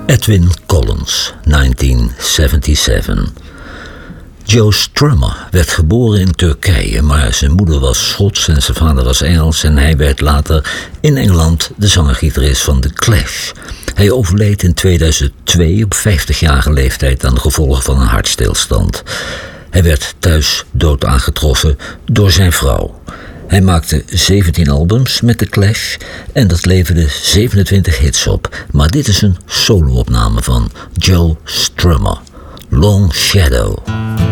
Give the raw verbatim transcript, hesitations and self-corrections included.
Edwin Collins, negentien zevenenzeventig. Joe Strummer werd geboren in Turkije, maar zijn moeder was Schots en zijn vader was Engels en hij werd later in Engeland de zanger-gitarist van The Clash. Hij overleed in tweeduizend twee op vijftigjarige leeftijd aan de gevolgen van een hartstilstand. Hij werd thuis dood aangetroffen door zijn vrouw. Hij maakte zeventien albums met The Clash en dat leverde zevenentwintig hits op. Maar dit is een solo-opname van Joe Strummer, Long Shadow.